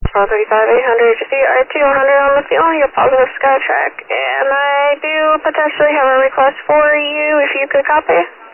435-800, CR200 on the fuel, you're positive Skytrack. And I do potentially have a request for you, if you could copy.